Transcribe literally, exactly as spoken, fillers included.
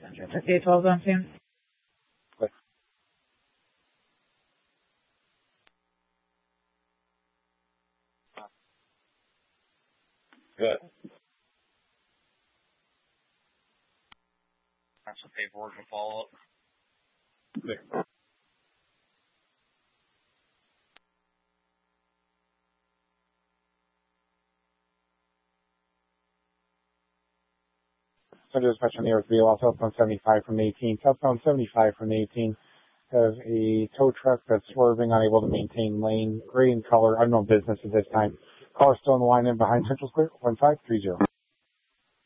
fifty-eight twelve on scene. Good. That's some paperwork to follow up. Good. So dispatch on the air three, all telephone seventy-five from eighteen. Telephone seventy-five from eighteen has a tow truck that's swerving, unable to maintain lane, gray in color, unknown business at this time. Caller still in the line in behind Central Square, one five three zero.